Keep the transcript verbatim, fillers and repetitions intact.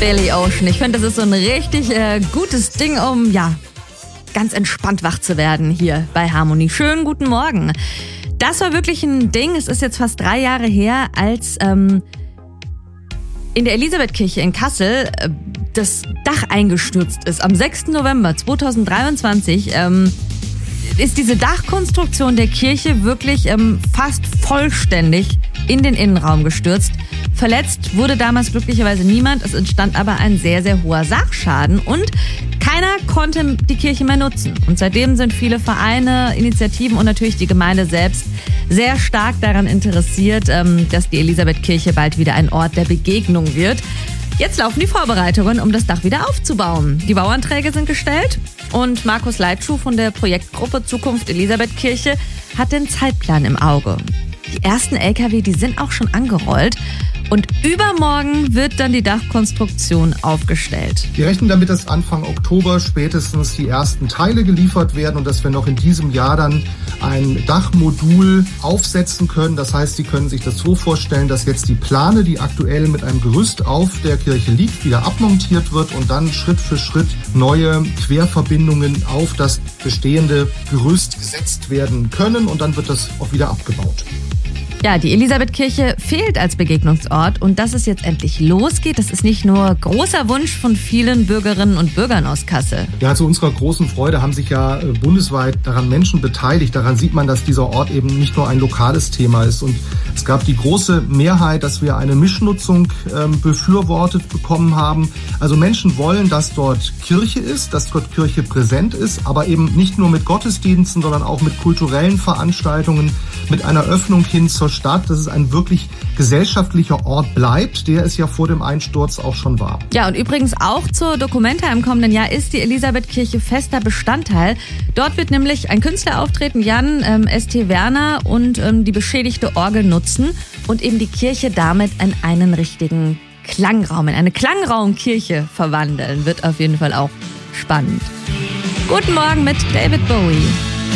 Billy Ocean. Ich finde, das ist so ein richtig äh, gutes Ding, um ja ganz entspannt wach zu werden hier bei Harmonie. Schönen guten Morgen. Das war wirklich ein Ding. Es ist jetzt fast drei Jahre her, als ähm, in der Elisabethkirche in Kassel äh, das Dach eingestürzt ist. Am sechsten November zweitausenddreiundzwanzig ähm, ist diese Dachkonstruktion der Kirche wirklich ähm, fast vollständig in den Innenraum gestürzt. Verletzt wurde damals glücklicherweise niemand. Es entstand aber ein sehr, sehr hoher Sachschaden und keiner konnte die Kirche mehr nutzen. Und seitdem sind viele Vereine, Initiativen und natürlich die Gemeinde selbst sehr stark daran interessiert, dass die Elisabethkirche bald wieder ein Ort der Begegnung wird. Jetzt laufen die Vorbereitungen, um das Dach wieder aufzubauen. Die Bauanträge sind gestellt und Markus Leitschuh von der Projektgruppe Zukunft Elisabethkirche hat den Zeitplan im Auge. Die ersten L K W, die sind auch schon angerollt. Und übermorgen wird dann die Dachkonstruktion aufgestellt. Wir rechnen damit, dass Anfang Oktober spätestens die ersten Teile geliefert werden und dass wir noch in diesem Jahr dann ein Dachmodul aufsetzen können. Das heißt, Sie können sich das so vorstellen, dass jetzt die Plane, die aktuell mit einem Gerüst auf der Kirche liegt, wieder abmontiert wird und dann Schritt für Schritt neue Querverbindungen auf das bestehende Gerüst gesetzt werden können und dann wird das auch wieder abgebaut. Ja, die Elisabethkirche fehlt als Begegnungsort und dass es jetzt endlich losgeht, das ist nicht nur großer Wunsch von vielen Bürgerinnen und Bürgern aus Kassel. Ja, zu unserer großen Freude haben sich ja bundesweit daran Menschen beteiligt. Daran sieht man, dass dieser Ort eben nicht nur ein lokales Thema ist. Und es gab die große Mehrheit, dass wir eine Mischnutzung ähm, befürwortet bekommen haben. Also Menschen wollen, dass dort Kirche ist, dass dort Kirche präsent ist, aber eben nicht nur mit Gottesdiensten, sondern auch mit kulturellen Veranstaltungen, mit einer Öffnung hin zur Stadt, dass es ein wirklich gesellschaftlicher Ort bleibt, der es ja vor dem Einsturz auch schon war. Ja, und übrigens auch zur Documenta im kommenden Jahr ist die Elisabethkirche fester Bestandteil. Dort wird nämlich ein Künstler auftreten, Jan ähm, S T Werner, und ähm, die beschädigte Orgel nutzen und eben die Kirche damit in einen richtigen Klangraum, in eine Klangraumkirche verwandeln. Wird auf jeden Fall auch spannend. Guten Morgen mit David Bowie.